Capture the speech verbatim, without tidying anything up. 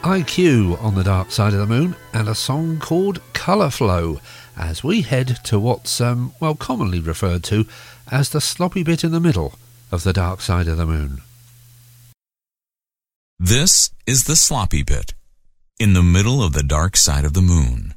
I Q on the Dark Side of the Moon and a song called Colour Flow as we head to what's, um, well, commonly referred to as the sloppy bit in the middle of the Dark Side of the Moon. This is the sloppy bit in the middle of the Dark Side of the Moon.